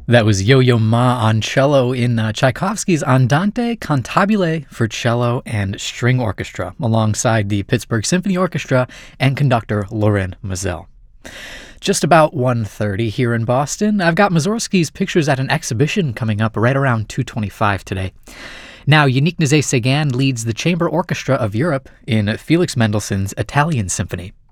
That was Yo-Yo Ma on cello in Tchaikovsky's Andante Cantabile for cello and string orchestra, alongside the Pittsburgh Symphony Orchestra and conductor Loren Mizell. Just about 1:30 here in Boston, I've got Mussorgsky's Pictures at an exhibition coming up right around 2:25 today. Now, Yannick Nézet-Séguin leads the Chamber Orchestra of Europe in Felix Mendelssohn's Italian Symphony.